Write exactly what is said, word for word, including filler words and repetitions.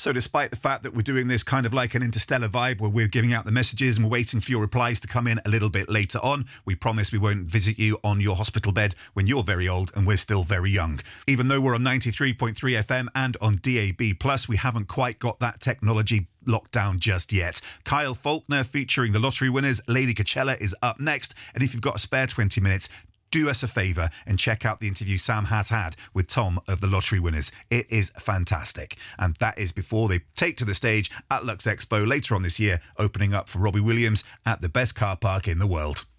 So despite the fact that we're doing this kind of like an interstellar vibe where we're giving out the messages and we're waiting for your replies to come in a little bit later on, we promise we won't visit you on your hospital bed when you're very old and we're still very young. Even though we're on ninety-three point three F M and on D A B plus, we haven't quite got that technology locked down just yet. Kyle Faulkner featuring the lottery winners, Lady Coachella, is up next. And if you've got a spare twenty minutes, do us a favour and check out the interview Sam has had with Tom of the Lottery Winners. It is fantastic. And that is before they take to the stage at Lux Expo later on this year, opening up for Robbie Williams at the best car park in the world.